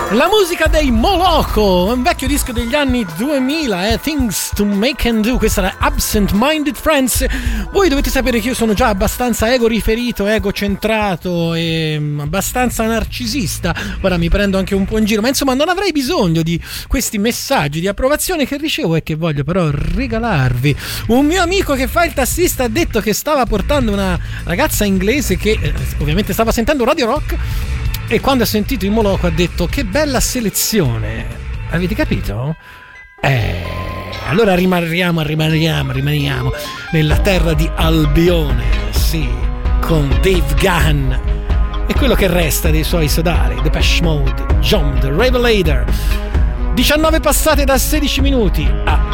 La musica dei Moloko, un vecchio disco degli anni 2000, Things to Make and Do. Questa era Absent Minded Friends. Voi dovete sapere che io sono già abbastanza ego riferito, egocentrato e abbastanza narcisista. Ora mi prendo anche un po' in giro, ma insomma non avrei bisogno di questi messaggi di approvazione che ricevo e che voglio però regalarvi. Un mio amico che fa il tassista ha detto che stava portando una ragazza inglese che ovviamente stava sentendo Radio Rock, e quando ha sentito i Moloko ha detto: che bella selezione, avete capito? Allora rimaniamo nella terra di Albione, sì, con Dave Gahan e quello che resta dei suoi sodali, Depeche Mode, John the Revelator. 19 passate da 16 minuti a